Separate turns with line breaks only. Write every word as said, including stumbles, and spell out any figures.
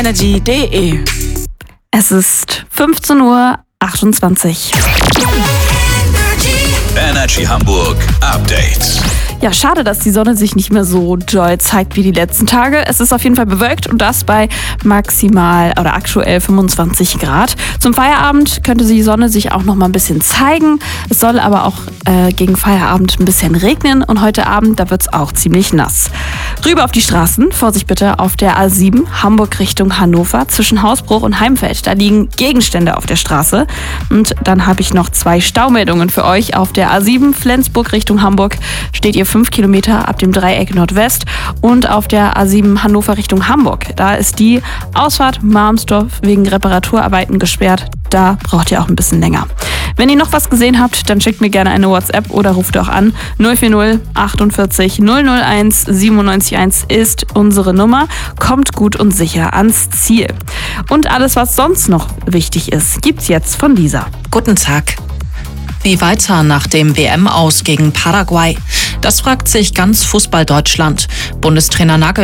energy punkt de.
Es ist fünfzehn Uhr achtundzwanzig.
Energy Hamburg Update.
Ja, schade, dass die Sonne sich nicht mehr so doll zeigt wie die letzten Tage. Es ist auf jeden Fall bewölkt und das bei maximal oder aktuell fünfundzwanzig Grad. Zum Feierabend könnte die Sonne sich auch noch mal ein bisschen zeigen. Es soll aber auch äh, gegen Feierabend ein bisschen regnen und heute Abend, da wird es auch ziemlich nass. Rüber auf die Straßen. Vorsicht bitte auf der A sieben, Hamburg Richtung Hannover, zwischen Hausbruch und Heimfeld. Da liegen Gegenstände auf der Straße. Und dann habe ich noch zwei Staumeldungen für euch. Auf der A sieben, Flensburg Richtung Hamburg, steht ihr fünf Kilometer ab dem Dreieck Nordwest. Und auf der A sieben, Hannover Richtung Hamburg, da ist die Ausfahrt Marmsdorf wegen Reparaturarbeiten gesperrt. Da braucht ihr auch ein bisschen länger. Wenn ihr noch was gesehen habt, dann schickt mir gerne eine WhatsApp oder ruft auch an. null vier null achtundvierzig null null eins siebenundneunzig eins ist unsere Nummer. Kommt gut und sicher ans Ziel. Und alles, was sonst noch wichtig ist, gibt's jetzt von Lisa.
Guten Tag. Wie weiter nach dem W M-Aus gegen Paraguay? Das fragt sich ganz Fußball-Deutschland. Bundestrainer Nagelsmann